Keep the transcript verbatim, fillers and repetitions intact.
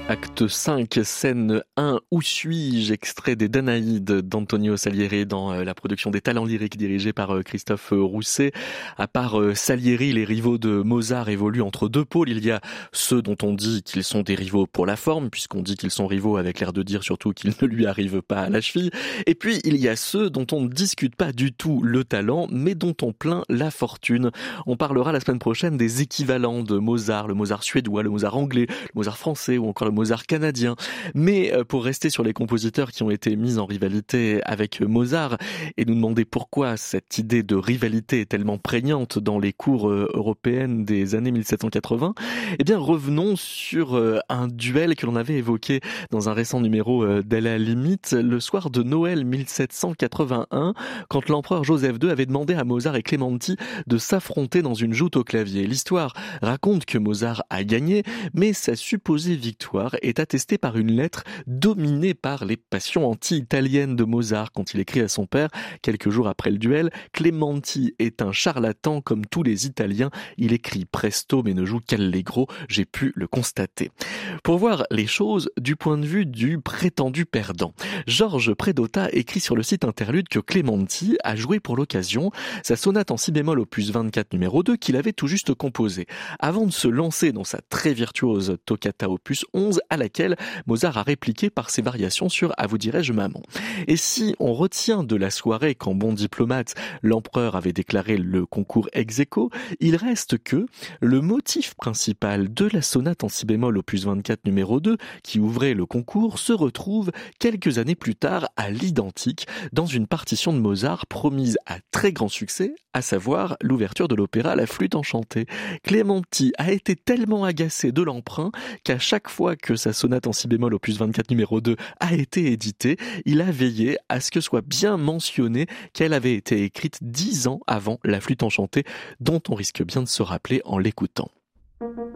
Acte cinq, scène un, Où suis-je? Extrait des Danaïdes d'Antonio Salieri dans la production des Talents lyriques dirigée par Christophe Rousset. À part Salieri, les rivaux de Mozart évoluent entre deux pôles. Il y a ceux dont on dit qu'ils sont des rivaux pour la forme, puisqu'on dit qu'ils sont rivaux avec l'air de dire surtout qu'ils ne lui arrivent pas à la cheville. Et puis, il y a ceux dont on ne discute pas du tout le talent, mais dont on plaint la fortune. On parlera la semaine prochaine des équivalents de Mozart, le Mozart suédois, le Mozart anglais, le Mozart français ou encore le Mozart canadien. Mais pour rester sur les compositeurs qui ont été mis en rivalité avec Mozart et nous demander pourquoi cette idée de rivalité est tellement prégnante dans les cours européennes des années mille sept cent quatre-vingts, eh bien revenons sur un duel que l'on avait évoqué dans un récent numéro d'À la limite, le soir de Noël mille sept cent quatre-vingt-un, quand l'empereur Joseph deux avait demandé à Mozart et Clementi de s'affronter dans une joute au clavier. L'histoire raconte que Mozart a gagné, mais sa supposée victoire est attestée par une lettre dominée par les passions anti-italiennes de Mozart quand il écrit à son père, quelques jours après le duel, « Clementi est un charlatan comme tous les Italiens, il écrit presto mais ne joue qu'allegro, j'ai pu le constater ». Pour voir les choses du point de vue du prétendu perdant, Georges Prédotta écrit sur le site Interlude que Clementi a joué pour l'occasion sa sonate en si bémol opus vingt-quatre numéro deux qu'il avait tout juste composée, avant de se lancer dans sa très virtuose toccata opus onze à laquelle Mozart a répliqué par ses variations sur « À vous dirai-je maman ». Et si on retient de la soirée qu'en bon diplomate, l'empereur avait déclaré le concours ex aequo, il reste que le motif principal de la sonate en si bémol opus vingt-quatre numéro deux, qui ouvrait le concours, se retrouve quelques années plus tard à l'identique dans une partition de Mozart promise à très grand succès, à savoir l'ouverture de l'opéra La Flûte enchantée. Clementi a été tellement agacé de l'emprunt qu'à chaque fois que sa sonate en si bémol opus vingt-quatre numéro deux a été éditée, il a veillé à ce que soit bien mentionné qu'elle avait été écrite dix ans avant La Flûte enchantée, dont on risque bien de se rappeler en l'écoutant.